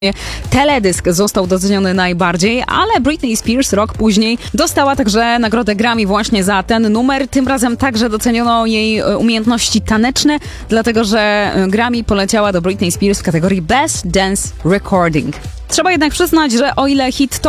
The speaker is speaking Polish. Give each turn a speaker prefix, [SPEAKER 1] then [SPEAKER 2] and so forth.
[SPEAKER 1] teledysk został doceniony najbardziej, ale Britney Spears rok później dostała także nagrodę Grammy właśnie za ten numer. Tym razem także doceniono jej umiejętności taneczne, dlatego że Grammy poleciała do Britney Spears w kategorii Best Dance Recording. Trzeba jednak przyznać, że o ile hit to